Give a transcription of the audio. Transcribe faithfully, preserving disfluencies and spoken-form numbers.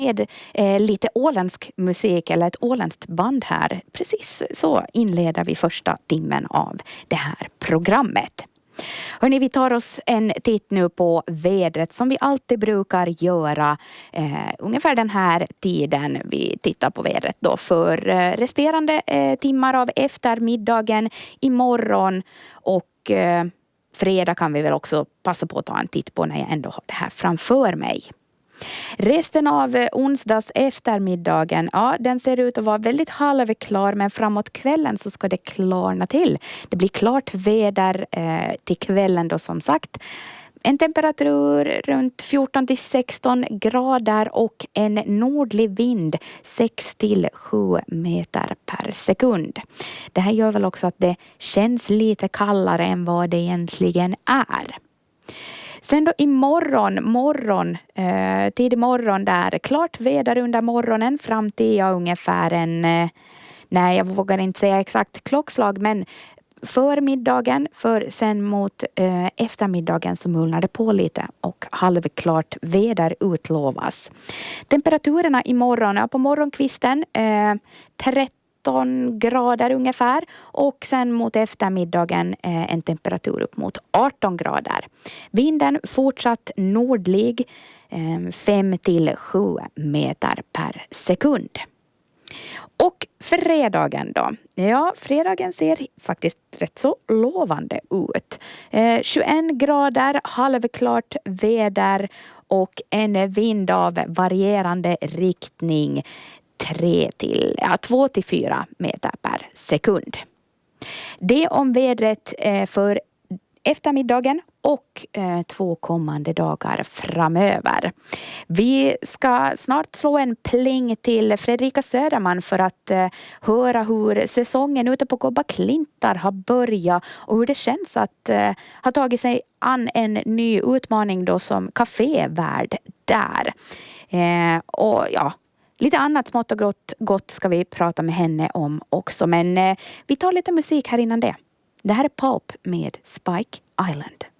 med eh, lite åländsk musik eller ett åländskt band här. Precis så inleder vi första timmen av det här programmet. Hörrni, vi tar oss en titt nu på vädret som vi alltid brukar göra eh, ungefär den här tiden. Vi tittar på vädret då för eh, resterande eh, timmar av eftermiddagen, imorgon och eh, fredag kan vi väl också passa på att ta en titt på när jag ändå har det här framför mig. Resten av onsdags eftermiddagen, ja, den ser ut att vara väldigt halvklar, men framåt kvällen så ska det klarna till. Det blir klart väder eh, till kvällen då som sagt. En temperatur runt fjorton till sexton grader och en nordlig vind sex till sju meter per sekund. Det här gör väl också att det känns lite kallare än vad det egentligen är. Sen då imorgon, morgon, eh, tidig morgon där, klart väder under morgonen fram till ja, ungefär en, eh, nej jag vågar inte säga exakt klockslag, men förmiddagen, för sen mot eh, eftermiddagen så mulnar det på lite och halvklart väder utlovas. Temperaturerna imorgon, ja, på morgonkvisten eh, tretton grader ungefär och sen mot eftermiddagen eh, en temperatur upp mot arton grader. Vinden fortsatt nordlig eh, fem till sju meter per sekund. Och fredagen då? Ja, fredagen ser faktiskt rätt så lovande ut. Eh, tjugoett grader, halvklart väder och en vind av varierande riktning tre till, ja, två till fyra meter per sekund. Det om vädret eh, för eftermiddagen och eh, två kommande dagar framöver. Vi ska snart slå en pling till Fredrika Söderman för att eh, höra hur säsongen ute på Gobba Klintar har börjat och hur det känns att eh, ha tagit sig an en ny utmaning då som kafévärd där. Eh, och ja, lite annat smått och gott, gott ska vi prata med henne om också, men eh, vi tar lite musik här innan det. Det här är Pulp med Spike Island.